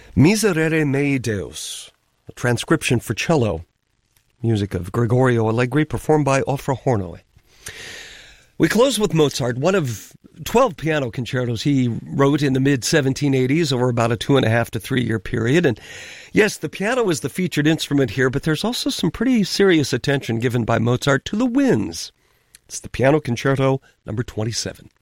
Miserere mei Deus, a transcription for cello, music of Gregorio Allegri, performed by Ofra Hornoy. We close with Mozart, one of 12 piano concertos he wrote in the mid-1780s over about a 2.5 to 3 year period. And yes, the piano is the featured instrument here, but there's also some pretty serious attention given by Mozart to the winds. It's the Piano Concerto number 27.